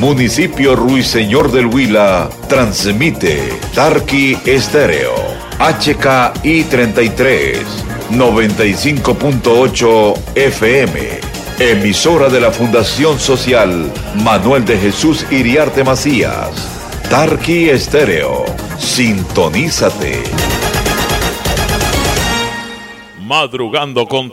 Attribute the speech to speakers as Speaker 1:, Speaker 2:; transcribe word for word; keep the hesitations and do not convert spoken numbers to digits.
Speaker 1: Municipio Ruiseñor del Huila transmite Tarqui Estéreo H K I treinta y tres, noventa y cinco punto ocho F M, emisora de la Fundación Social Manuel de Jesús Iriarte Macías. Tarqui Estéreo, sintonízate.
Speaker 2: Madrugando con